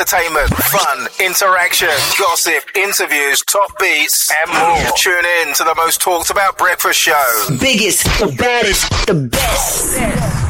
entertainment, fun, interaction, gossip, interviews, top beats, and more. Tune in to the most talked about breakfast show. Biggest, the baddest, the best.